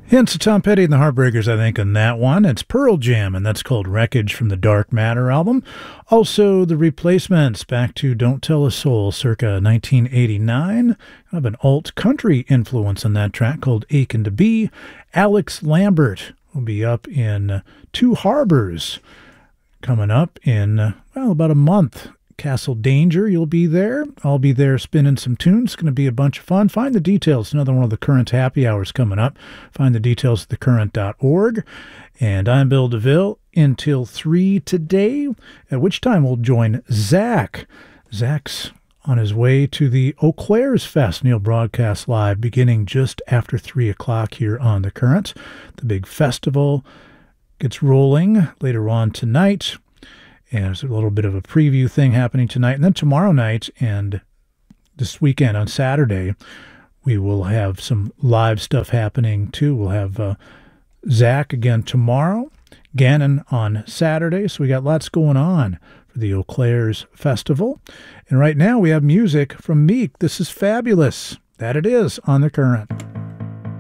Hints of Tom Petty and the Heartbreakers, I think, on that one. It's Pearl Jam, and that's called Wreckage from the Dark Matter album. Also, The Replacements, back to Don't Tell a Soul, circa 1989. I have an alt-country influence on that track called Achin' to Be. Alex Lambert will be up in Two Harbors coming up in, about a month. Castle Danger, you'll be there. I'll be there spinning some tunes. It's going to be a bunch of fun. Find the details. Another one of the Current happy hours coming up. Find the details at thecurrent.org. And I'm Bill DeVille until 3 today, at which time we'll join Zach. Zach's on his way to the Eau Claire's Fest, and he'll broadcast live beginning just after 3 o'clock here on The Current. The big festival gets rolling later on tonight. And there's a little bit of a preview thing happening tonight. And then tomorrow night and this weekend on Saturday, we will have some live stuff happening too. We'll have Zach again tomorrow, Gannon on Saturday. So we got lots going on for the Eau Claire's Festival. And right now we have music from Meek. This is Fabulous. That it is on The Current.